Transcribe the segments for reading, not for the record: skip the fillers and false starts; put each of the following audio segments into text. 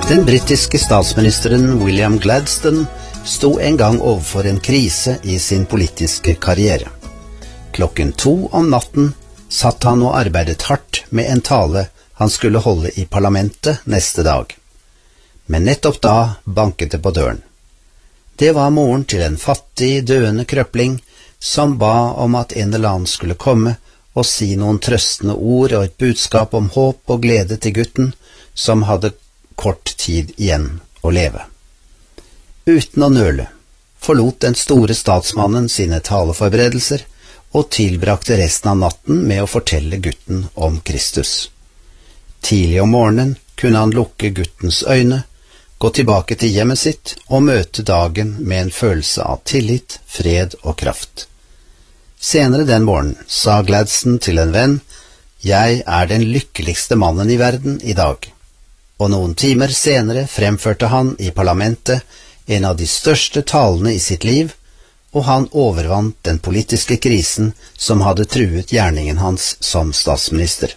Den britiske statsministeren William Gladstone sto en gang overfor en krise i sin politiske karriere. 2:00 om natten satt han og arbeidet hardt med en tale han skulle holde i parlamentet neste dag. Men nettopp da banket det på døren. Det var moren til en fattig, døende krøpling som ba om at en eller annen skulle komme og si noen trøstende ord og et budskap om håp og glede til gutten som hadde kort tid igjen å leve. Uten å nøle forlot den store statsmannen sine taleforberedelser og tilbrakte resten av natten med å fortelle gutten om Kristus. Tidlig om morgenen kunne han lukke guttens øyne, gå tilbake til hjemmet sitt og møte dagen med en følelse av tillit, fred og kraft. Senere den morgenen sa Gladstone til en venn: «Jeg er den lykkeligste mannen i verden i dag.» Og noen timer senere fremførte han i parlamentet en av de største talene i sitt liv, og han overvant den politiske krisen som hadde truet gjerningen hans som statsminister.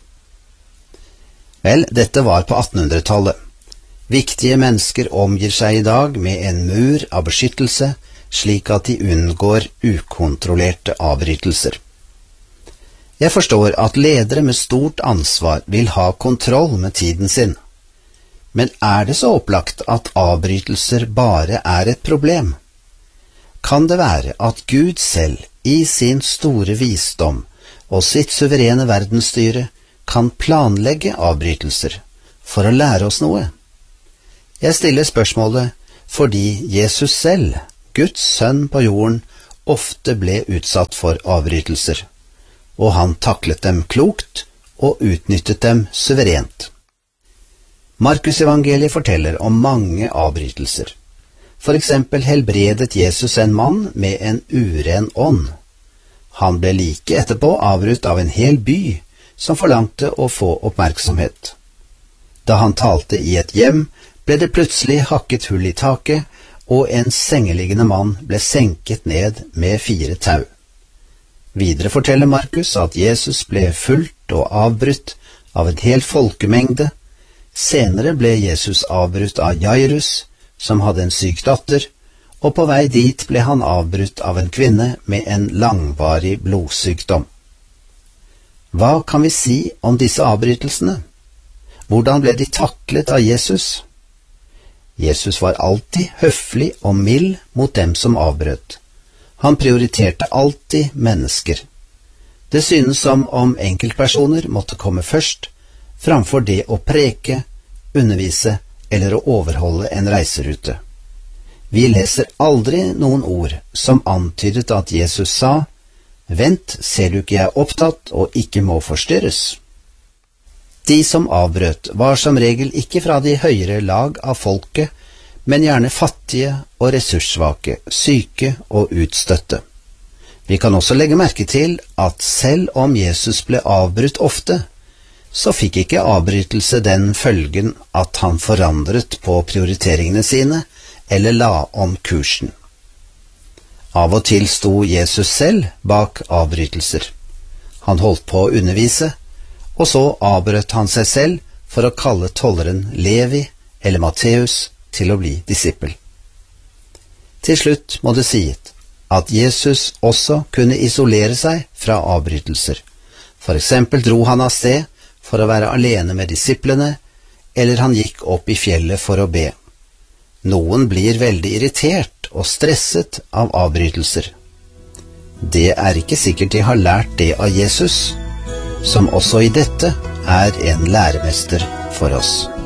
Vel, dette var på 1800-tallet. Viktige mennesker omgir seg i dag med en mur av beskyttelse, slik at de unngår ukontrollerte avbrytelser. Jeg forstår at ledere med stort ansvar vil ha kontroll med tiden sin. Men er det så opplagt at avbrytelser bare er et problem? Kan det være at Gud selv, i sin store visdom og sitt suverene verdensstyre, kan planlegge avbrytelser for å lære oss noe? Jeg stiller spørsmålet fordi Jesus selv, Guds sønn på jorden, ofte ble utsatt for avbrytelser, og han taklet dem klokt og utnyttet dem suverent. Markus evangeliet forteller om mange avbrytelser. For eksempel helbredet Jesus en mann med en uren ånd. Han ble like etterpå avbrutt av en hel by som forlangte å få oppmerksomhet. Da han talte i et hjem, ble det plutselig hakket hull i taket, og en sengeliggende mann ble senket ned med 4 tau. Videre forteller Markus at Jesus ble fulgt og avbrutt av en hel folkemengde. Senere ble Jesus avbrutt av Jairus, som hadde en syk datter, og på vei dit ble han avbrutt av en kvinne med en langvarig blodsykdom. Hva kan vi si om disse avbrytelsene? Hvordan ble de taklet av Jesus? Jesus var alltid høflig og mild mot dem som avbrøt. Han prioriterte alltid mennesker. Det synes som om enkeltpersoner måtte komme først, framfor det å preke, undervise eller å overholde en reiserute. Vi leser aldri noen ord som antydet at Jesus sa: «Vent, ser du ikke jeg er opptatt og ikke må forstyrres?» De som avbrøt var som regel ikke fra de høyere lag av folket, men gjerne fattige og ressurssvake, syke og utstøtte. Vi kan også legge merke til at selv om Jesus ble avbrutt ofte, så fikk ikke avbrytelse den følgen at han forandret på prioriteringene sine eller la om kursen. Av og til sto Jesus selv bak avbrytelser. Han holdt på å undervise, og så avbrøt han seg selv for å kalle tolleren Levi eller Matteus til å bli disippel. Til slutt må det sies at Jesus også kunne isolere seg fra avbrytelser. For eksempel dro han av sted for å være alene med disiplene, eller han gikk opp i fjellet for å be. Noen blir veldig irritert og stresset av avbrytelser. Det er ikke sikkert de har lært det av Jesus, som også i dette er en læremester for oss.